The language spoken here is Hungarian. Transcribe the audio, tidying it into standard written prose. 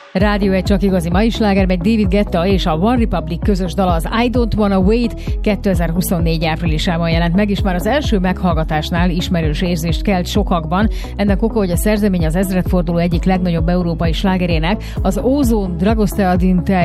Rádió egy csak igazi mai sláger, egy David Guetta és a One Republic közös dala, az I Don't Wanna Wait 2024 áprilisában jelent meg, és már az első meghallgatásnál ismerős érzést kelt sokakban. Ennek oka, hogy a szerzemény az ezredforduló egyik legnagyobb európai slágerének, az Ozone Dragostea Dinte